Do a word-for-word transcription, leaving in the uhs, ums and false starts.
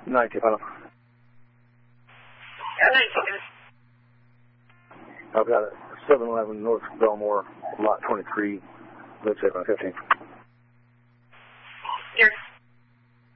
ninety, final. nineteen. I've got it. seven eleven North Belmore, lot twenty-three, let's say on fifteen. Here.